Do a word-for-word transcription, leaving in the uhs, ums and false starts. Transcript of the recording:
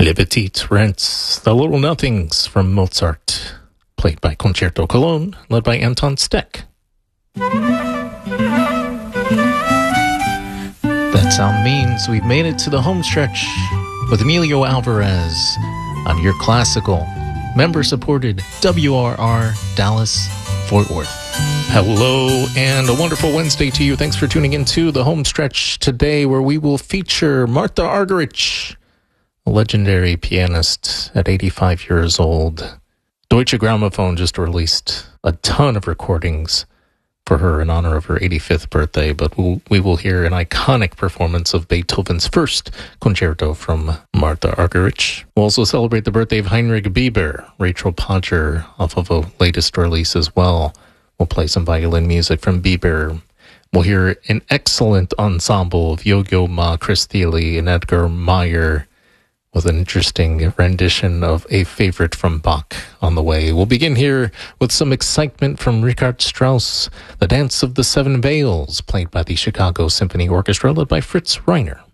Les Petites Rents, The Little Nothings from Mozart, played by Concerto Cologne, led by Anton Steck. That sound means we've made it to the home stretch with Emilio Alvarez on your classical, member-supported W R R Dallas Fort Worth. Hello and a wonderful Wednesday to you. Thanks for tuning in to the home stretch today, where we will feature Martha Argerich, a legendary pianist at eighty-five years old. Deutsche Grammophon just released a ton of recordings for her in honor of her eighty-fifth birthday, but we'll, we will hear an iconic performance of Beethoven's first concerto from Martha Argerich. We'll also celebrate the birthday of Heinrich Bieber, Rachel Podger, off of a latest release as well. We'll play some violin music from Bieber. We'll hear an excellent ensemble of Yo-Yo Ma Christili and Edgar Meyer with an interesting rendition of a favorite from Bach on the way. We'll begin here with some excitement from Richard Strauss, The Dance of the Seven Veils, played by the Chicago Symphony Orchestra, led by Fritz Reiner.